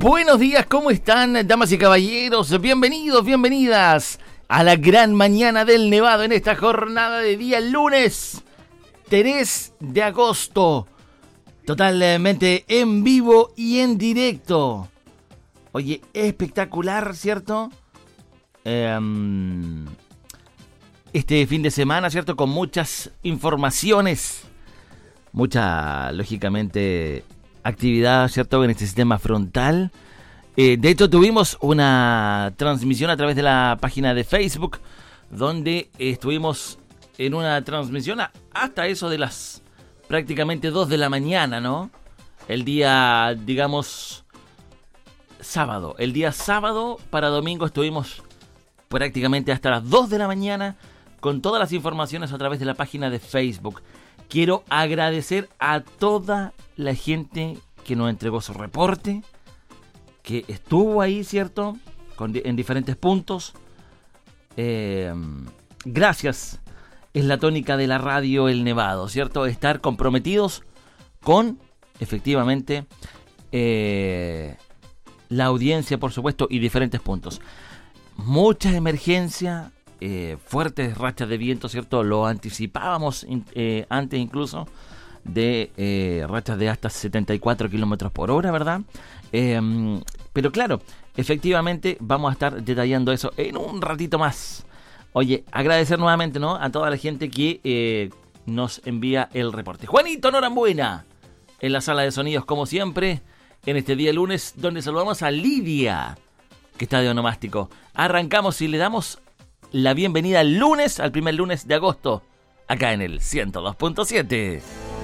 Buenos días, ¿cómo están, damas y caballeros? Bienvenidos, bienvenidas a la gran mañana del Nevado en esta jornada de día lunes 3 de agosto. Totalmente en vivo y en directo. Oye, espectacular, ¿cierto? Este fin de semana, ¿cierto? Con muchas informaciones. Mucha, lógicamente, actividad, ¿cierto? En este sistema frontal. De hecho, tuvimos una transmisión a través de la página de Facebook, donde estuvimos en una transmisión hasta eso de las prácticamente 2 de la mañana, ¿no? El día, digamos, sábado. El día sábado para domingo estuvimos prácticamente hasta las 2 de la mañana con todas las informaciones a través de la página de Facebook. Quiero agradecer a toda la gente que nos entregó su reporte, que estuvo ahí, ¿cierto? En diferentes puntos. Gracias. Es la tónica de la radio El Nevado, ¿cierto? Estar comprometidos con, efectivamente, la audiencia, por supuesto, y diferentes puntos. Muchas emergencias, fuertes rachas de viento, ¿cierto? Lo anticipábamos antes incluso de rachas de hasta 74 kilómetros por hora, ¿verdad? Pero claro, efectivamente vamos a estar detallando eso en un ratito más. Oye, agradecer nuevamente, ¿no?, a toda la gente que nos envía el reporte. Juanito Norambuena, en la sala de sonidos, como siempre, en este día lunes, donde saludamos a Lidia, que está de onomástico. Arrancamos y le damos la bienvenida al lunes, al primer lunes de agosto, acá en el 102.7.